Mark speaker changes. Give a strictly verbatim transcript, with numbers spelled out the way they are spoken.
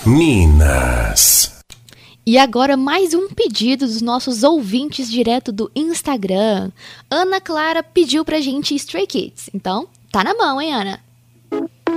Speaker 1: Minas.
Speaker 2: E agora mais um pedido dos nossos ouvintes direto do Instagram. Ana Clara pediu pra gente Stray Kids. Então, tá na mão, hein, Ana?